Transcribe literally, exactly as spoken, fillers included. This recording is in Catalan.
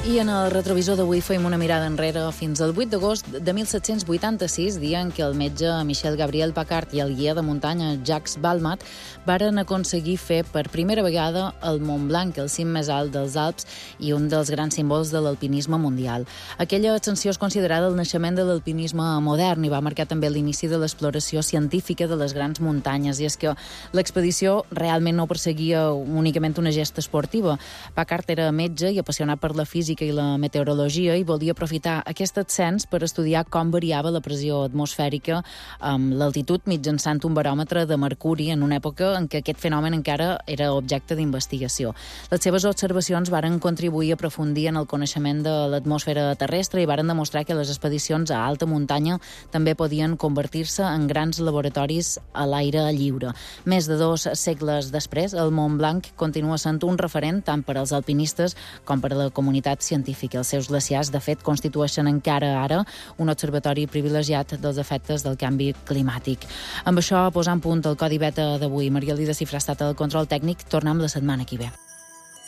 I en el retrovisor d'avui fem una mirada enrere fins al vuit d'agost de mil set-cents vuitanta-sis, dia en què el metge Michel Gabriel Paccard i el guia de muntanya Jacques Balmat varen aconseguir fer per primera vegada el Mont Blanc, el cim més alt dels Alps i un dels grans símbols de l'alpinisme mundial. Aquella ascensió és considerada el naixement de l'alpinisme modern i va marcar també l'inici de l'exploració científica de les grans muntanyes. I és que l'expedició realment no perseguia únicament una gesta esportiva. Paccard era metge i apassionat per la física i la meteorologia i volia aprofitar aquest ascens per estudiar com variava la pressió atmosfèrica amb l'altitud mitjançant un baròmetre de mercuri en una època en què aquest fenomen encara era objecte d'investigació. Les seves observacions varen contribuir a aprofundir en el coneixement de l'atmosfera terrestre i varen demostrar que les expedicions a alta muntanya també podien convertir-se en grans laboratoris a l'aire lliure. Més de dos segles després, el Mont Blanc continua sent un referent tant per als alpinistes com per a la comunitat científica. Els seus glaciars, de fet, constitueixen encara ara un observatori privilegiat dels efectes del canvi climàtic. Amb això, posant punt al Codi Beta d'avui. Maria Elida Cifrà ha estat al control tècnic. Tornem la setmana que ve.